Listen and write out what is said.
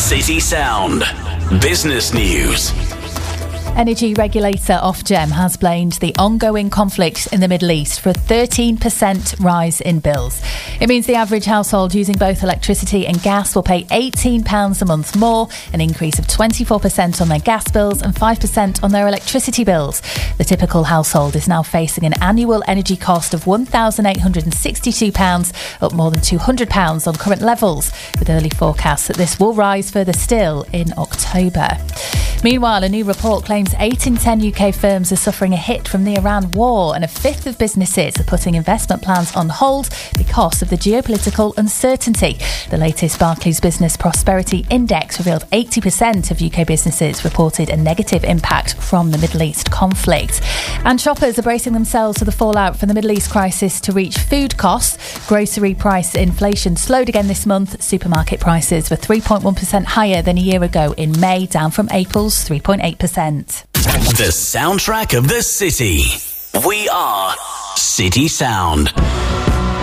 City Sound. Business news. Energy regulator Ofgem has blamed the ongoing conflict in the Middle East for a 13% rise in bills. It means the average household using both electricity and gas will pay £18 a month more, an increase of 24% on their gas bills and 5% on their electricity bills. The typical household is now facing an annual energy cost of £1,862, up more than £200 on current levels, with early forecasts that this will rise further still in October. Meanwhile, a new report claims 8 in 10 UK firms are suffering a hit from the Iran war, and a fifth of businesses are putting investment plans on hold because of the geopolitical uncertainty. The latest Barclays Business Prosperity Index revealed 80% of UK businesses reported a negative impact from the Middle East conflict. And shoppers are bracing themselves for the fallout from the Middle East crisis to reach food costs. Grocery price inflation slowed again this month. Supermarket prices were 3.1% higher than a year ago in May, down from April's 3.8%. The soundtrack of the city. We are City Sound.